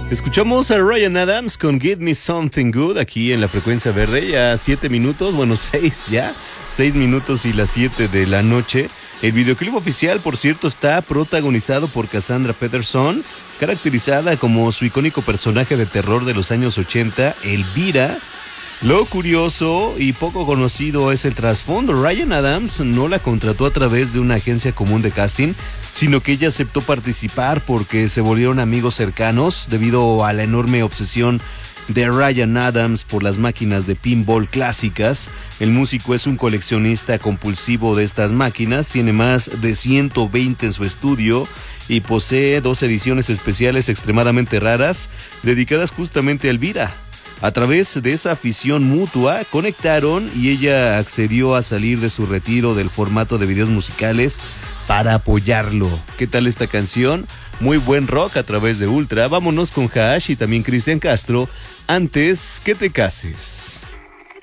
Escuchamos a Ryan Adams con Give Me Something Good aquí en la frecuencia verde, ya 7 minutos, bueno 6 ya, 6 minutos y las 7 de la noche. El videoclip oficial, por cierto, está protagonizado por Cassandra Peterson, caracterizada como su icónico personaje de terror de los años 80, Elvira. Lo curioso y poco conocido es el trasfondo. Ryan Adams no la contrató a través de una agencia común de casting, sino que ella aceptó participar porque se volvieron amigos cercanos debido a la enorme obsesión de Ryan Adams por las máquinas de pinball clásicas. El músico es un coleccionista compulsivo de estas máquinas, tiene más de 120 en su estudio y posee 2 ediciones especiales extremadamente raras dedicadas justamente a Elvira. A través de esa afición mutua, conectaron y ella accedió a salir de su retiro del formato de videos musicales para apoyarlo. ¿Qué tal esta canción? Muy buen rock a través de Ultra. Vámonos con Hash y también Cristian Castro. Antes que te cases.